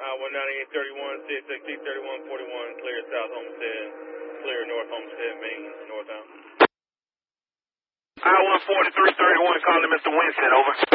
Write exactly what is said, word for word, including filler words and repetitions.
Uh, one ninety-eight thirty-one, C X X C thirty-one forty-one, clear South Homestead, clear North Homestead, Main, northbound. I one forty-three thirty-one, calling Mister Winston, over.